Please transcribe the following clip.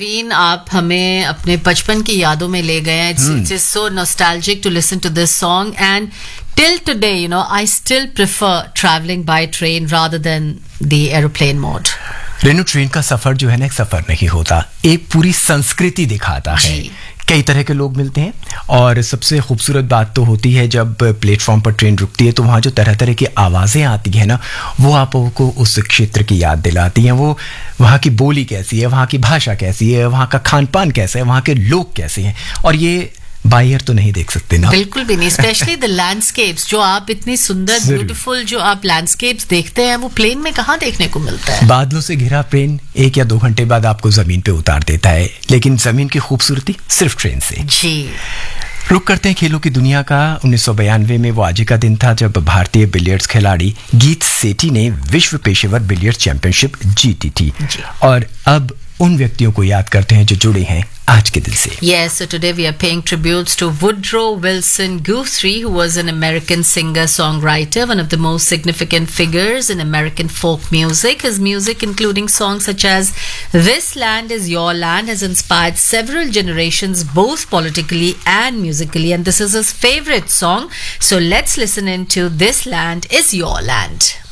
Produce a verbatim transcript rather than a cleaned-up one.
नवीन, आप हमें अपने बचपन की यादों में ले गए हैं. It's just so nostalgic to listen to this song, and till today, you know, I still prefer traveling by train rather than the aeroplane mode. Renu, train का सफर जो है ना एक सफर नहीं होता, एक पूरी संस्कृति दिखाता है. कई तरह के लोग मिलते हैं और सबसे खूबसूरत बात तो होती है जब प्लेटफॉर्म पर ट्रेन रुकती है तो वहाँ जो तरह तरह की आवाज़ें आती हैं ना, वो आपको उस क्षेत्र की याद दिलाती हैं. वो वहाँ की बोली कैसी है, वहाँ की भाषा कैसी है, वहाँ का खान पान कैसा है, वहाँ के लोग कैसे हैं, और ये बाई एयर तो नहीं देख सकते ना. बिल्कुल भी नहीं. स्पेशली द लैंडस्केप्स, जो आप इतनी सुंदर ब्यूटीफुल जो आप लैंडस्केप्स देखते हैं, वो प्लेन में कहाँ देखने को मिलता है. बादलों से घिरा प्लेन एक या दो घंटे बाद आपको जमीन पे उतार देता है, लेकिन जमीन की खूबसूरती सिर्फ ट्रेन से. जी. रुक करते हैं खेलों की दुनिया का. उन्नीस सौ बयानवे में वो आज का दिन था जब भारतीय बिलियर्ड्स खिलाड़ी गीत सेठी ने विश्व पेशेवर बिलियर्ड्स चैंपियनशिप जीती थी. और अब उन व्यक्तियों को याद करते हैं जो जुड़े हैं आज के दिन से. Yes, so today we are paying tributes to Woodrow Wilson Guthrie, who was an American singer-songwriter, one of the most significant figures in American folk music. His music, including songs such as This Land Is Your Land, has inspired several generations, both politically and musically, and this is his favorite song. So let's listen into This Land Is Your Land.